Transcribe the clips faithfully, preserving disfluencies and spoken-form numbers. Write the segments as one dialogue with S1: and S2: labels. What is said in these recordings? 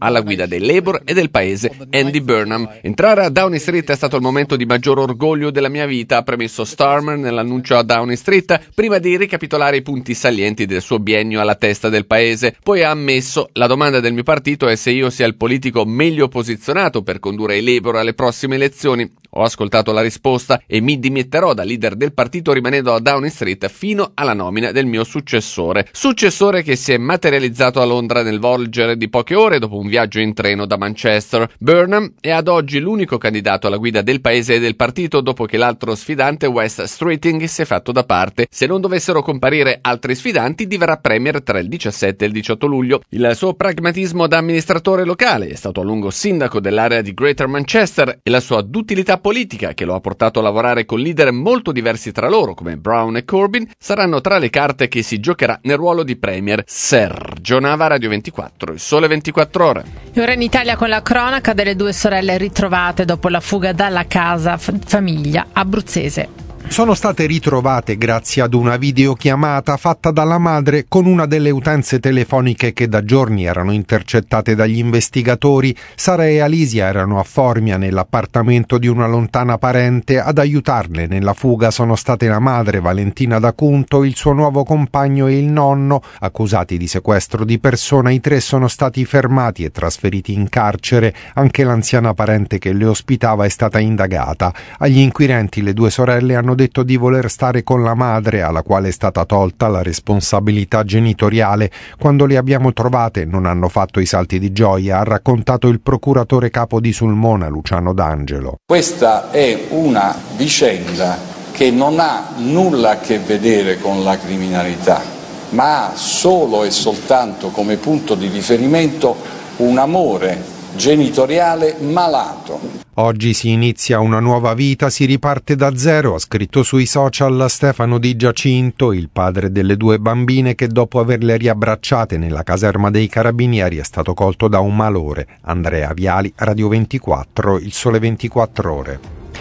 S1: alla guida dei Labour e del paese Andy Burnham. Entrare a Downing Street è stato il momento di maggior orgoglio della mia vita, ha premesso Starmer nell'annuncio a Downing Street prima di ricapitolare i punti salienti del suo biennio alla testa del paese. Poi ha ammesso: la domanda del mio partito è se io sia il politico meglio posizionato per condurre i Labour alle prossime elezioni. Ho ascoltato la risposta e mi dimetterò da leader del partito rimanendo a Downing Street fino alla nomina del mio successore. Successore che si è materializzato a Londra nel volgere di poche ore dopo un viaggio in treno da Manchester. Burnham è ad oggi l'unico candidato alla guida del paese e del partito dopo che l'altro sfidante West Streeting si è fatto da parte. Se non dovessero comparire altri sfidanti, diverrà premier tra il diciassette e il diciotto luglio. Il suo pragmatismo da amministratore locale, è stato a lungo sindaco dell'area di Greater Manchester, e la sua duttilità politica, che lo ha portato a lavorare con leader molto diversi tra loro come Brown e Corbyn, saranno tra le carte che si giocherà nel ruolo di premier. Sergio Nava, Radio ventiquattro, il Sole ventiquattro Ore.
S2: E ora in Italia con la cronaca delle due sorelle ritrovate dopo la fuga dalla casa f- famiglia abruzzese.
S3: Sono state ritrovate grazie ad una videochiamata fatta dalla madre con una delle utenze telefoniche che da giorni erano intercettate dagli investigatori. Sara e Alisia erano a Formia nell'appartamento di una lontana parente. Ad aiutarle nella fuga sono state la madre Valentina D'Acunto, il suo nuovo compagno e il nonno. Accusati di sequestro di persona, i tre sono stati fermati e trasferiti in carcere. Anche l'anziana parente che le ospitava è stata indagata. Agli inquirenti le due sorelle hanno detto di voler stare con la madre, alla quale è stata tolta la responsabilità genitoriale. Quando le abbiamo trovate non hanno fatto i salti di gioia, ha raccontato il procuratore capo di Sulmona, Luciano D'Angelo.
S4: Questa è una vicenda che non ha nulla a che vedere con la criminalità, ma ha solo e soltanto come punto di riferimento un amore genitoriale malato.
S3: Oggi si inizia una nuova vita, si riparte da zero, ha scritto sui social Stefano Di Giacinto, il padre delle due bambine che dopo averle riabbracciate nella caserma dei carabinieri è stato colto da un malore. Andrea Viali, Radio ventiquattro, il Sole ventiquattro Ore.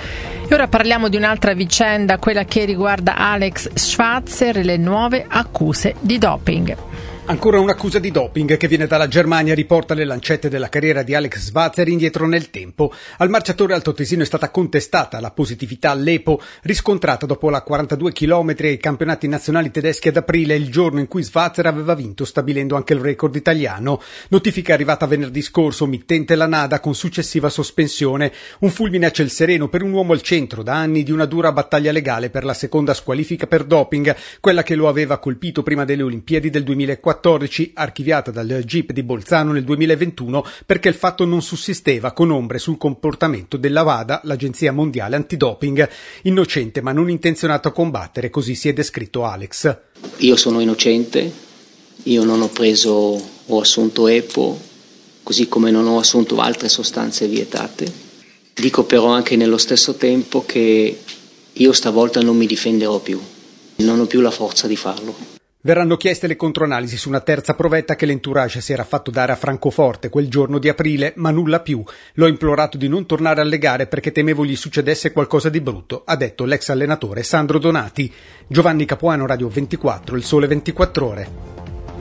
S2: E ora parliamo di un'altra vicenda, quella che riguarda Alex Schwarzer e le nuove accuse di doping.
S5: Ancora un'accusa di doping che viene dalla Germania riporta le lancette della carriera di Alex Schwarzer indietro nel tempo. Al marciatore altoatesino è stata contestata la positività all'EPO riscontrata dopo la quarantadue chilometri ai campionati nazionali tedeschi ad aprile, il giorno in cui Schwarzer aveva vinto stabilendo anche il record italiano. Notifica arrivata venerdì scorso, mittente la NADA con successiva sospensione. Un fulmine a ciel sereno per un uomo al centro da anni di una dura battaglia legale per la seconda squalifica per doping, quella che lo aveva colpito prima delle Olimpiadi del duemilaquattordici, archiviata dal G I P di Bolzano nel duemilaventuno perché il fatto non sussisteva, con ombre sul comportamento della WADA, l'Agenzia Mondiale Antidoping. Innocente ma non intenzionato a combattere, così si è descritto Alex.
S6: Io sono innocente, io non ho preso o assunto EPO, così come non ho assunto altre sostanze vietate. Dico però anche nello stesso tempo che io stavolta non mi difenderò più, non ho più la forza di farlo.
S5: Verranno chieste le controanalisi su una terza provetta che l'entourage si era fatto dare a Francoforte quel giorno di aprile, ma nulla più. L'ho implorato di non tornare alle gare perché temevo gli succedesse qualcosa di brutto, ha detto l'ex allenatore Sandro Donati. Giovanni Capuano, Radio ventiquattro, il Sole ventiquattro Ore.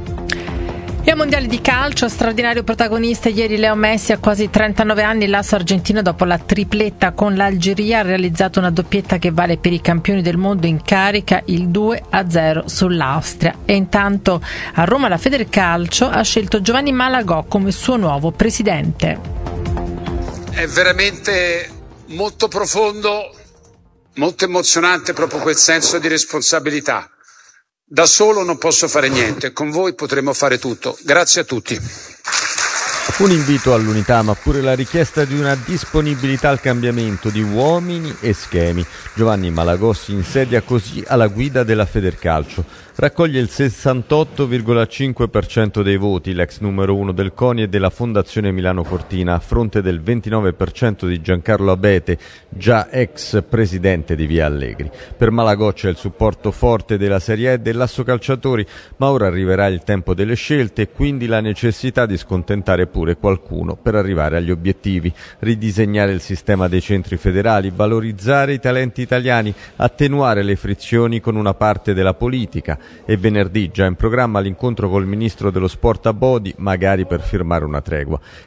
S2: E a mondiali di calcio, straordinario protagonista ieri Leo Messi, a quasi trentanove anni, l'asso argentino dopo la tripletta con l'Algeria ha realizzato una doppietta che vale per i campioni del mondo in carica, il due a zero sull'Austria. E intanto a Roma la Federcalcio ha scelto Giovanni Malagò come suo nuovo presidente.
S7: È veramente molto profondo, molto emozionante proprio quel senso di responsabilità. Da solo non posso fare niente, con voi potremo fare tutto. Grazie a tutti.
S8: Un invito all'unità, ma pure la richiesta di una disponibilità al cambiamento di uomini e schemi. Giovanni Malagò si insedia così alla guida della Federcalcio. Raccoglie il sessantotto virgola cinque per cento dei voti, l'ex numero uno del CONI e della Fondazione Milano Cortina, a fronte del ventinove per cento di Giancarlo Abete, già ex presidente di Via Allegri. Per Malagò c'è il supporto forte della Serie A e dell'Asso Calciatori, ma ora arriverà il tempo delle scelte e quindi la necessità di scontentare pure qualcuno per arrivare agli obiettivi, ridisegnare il sistema dei centri federali, valorizzare i talenti italiani, attenuare le frizioni con una parte della politica. E venerdì già in programma l'incontro col ministro dello sport Abodi, magari per firmare una tregua.